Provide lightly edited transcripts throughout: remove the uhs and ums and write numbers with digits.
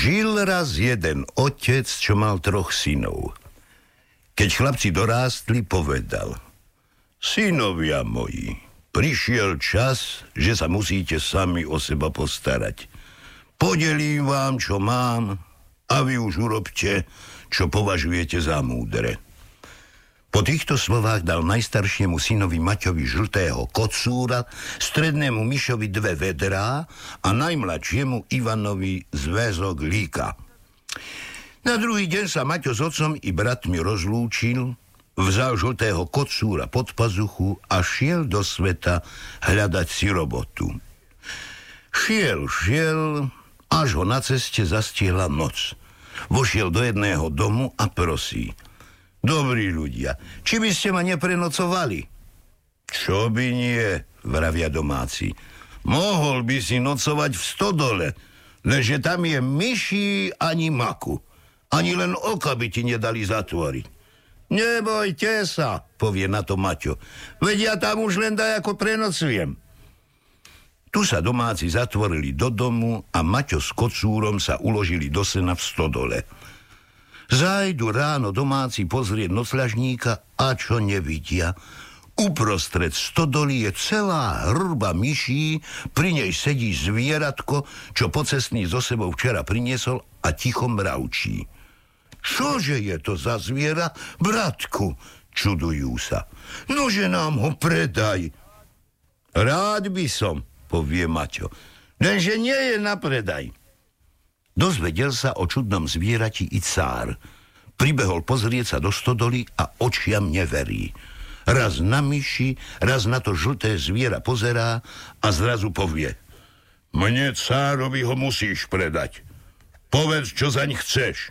Žil raz jeden otec, čo mal 3 synov. Keď chlapci dorástli, povedal: synovia moji, prišiel čas, že sa musíte sami o seba postarať. Podelím vám, čo mám, a vy už urobte, čo považujete za múdre. Po týchto slovách dal najstaršiemu synovi Maťovi žltého kocúra, strednému Mišovi 2 vedrá a najmladšiemu Ivanovi zväzok líka. Na druhý deň sa Maťo s otcom i bratmi rozlúčil, vzal žltého kocúra pod pazuchu a šiel do sveta hľadať si robotu. Šiel, až ho na ceste zastiehla noc. Vošiel do jedného domu a prosí: dobrí ľudia, či by ste ma neprenocovali? Čo by nie, vravia domáci. Mohol by si nocovať v stodole, lenže tam je myší ani maku. Ani len oka by ti nedali zatvoriť. Nebojte sa, povie na to Maťo. Veď ja tam už len dajako prenocujem. Tu sa domáci zatvorili do domu a Maťo s kocúrom sa uložili do sena v stodole. Zajdu ráno domáci pozrieť nocľažníka a čo nevidia? Uprostred stodoly je celá hrba myší, pri nej sedí zvieratko, čo pocestný so sebou včera priniesol a ticho mravčí. Čože je to za zviera, bratku? Čudujú sa. Nože nám ho predaj. Rád by som, povie Maťo, lenže nie je na predaj. Dozvedel sa o čudnom zvierati i cár. Pribehol pozrieť sa do stodoly a očiam neverí. Raz na myši, raz na to žlté zviera pozerá a zrazu povie: mne, cárovi, ho musíš predať. Povedz, čo zaň chceš.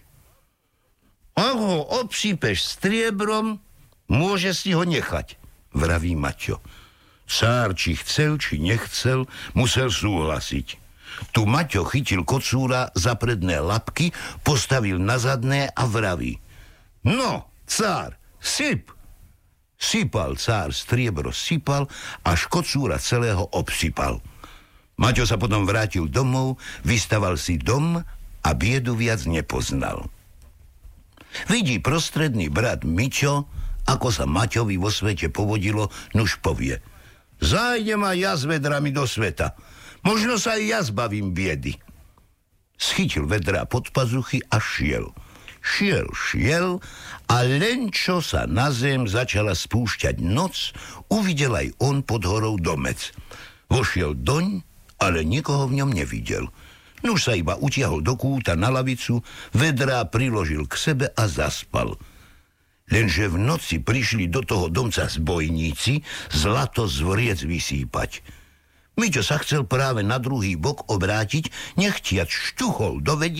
Ak ho obsýpeš striebrom, môže si ho nechať, vraví Maťo. Cár, či chcel, či nechcel, musel súhlasiť. Tu Maťo chytil kocúra za predné labky, postavil na zadné a vraví: no, cár, syp. Sypal cár, striebro sypal, až kocúra celého obsypal. Maťo sa potom vrátil domov, vystaval si dom a biedu viac nepoznal. Vidí prostredný brat Miťo, ako sa Maťovi vo svete povodilo, nuž povie: zajdem aj ja s vedrami do sveta. Možno sa aj ja zbavím biedy. Schytil vedrá pod pazuchy a šiel. Šiel a len čo sa na zem začala spúšťať noc, uvidel aj on pod horou domec. Vošiel doň, ale nikoho v ňom nevidel. Nuž sa iba utiahol do kúta na lavicu, vedrá priložil k sebe a zaspal. Lenže v noci prišli do toho domca zbojníci zlato z vriec vysýpať. Miťo sa chcel práve na druhý bok obrátiť, nechtiac šťuchol do vedia